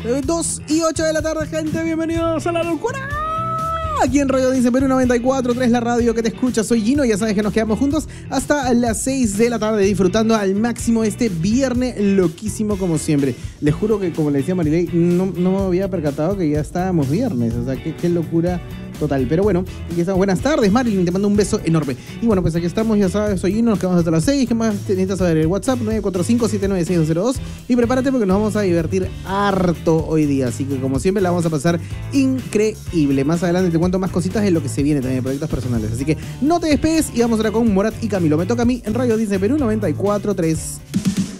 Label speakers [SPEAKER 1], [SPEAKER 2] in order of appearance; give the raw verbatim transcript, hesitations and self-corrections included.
[SPEAKER 1] dos y ocho de la tarde, gente. Bienvenidos a la locura. Aquí en Radio Disney Perú noventa y cuatro punto tres, la radio que te escucha. Soy Gino, ya sabes que nos quedamos juntos hasta las seis de la tarde disfrutando al máximo este viernes loquísimo como siempre. Les juro que, como le decía Marilei, no, no me había percatado que ya estábamos viernes. O sea, qué, qué locura total. Pero bueno, aquí estamos. Buenas tardes, Marilyn, te mando un beso enorme. Y bueno, pues aquí estamos, ya sabes, soy Gino, nos quedamos hasta las seis. ¿Qué más necesitas saber? El WhatsApp nueve cuatro cinco, siete nueve seis, dos cero dos. Y prepárate porque nos vamos a divertir harto hoy día. Así que como siempre la vamos a pasar increíble. Más adelante te cuento más cositas de lo que se viene también, proyectos personales. Así que no te despegues y vamos ahora con Morat y Camilo. Me toca a mí en Radio Disney Perú noventa y cuatro punto tres.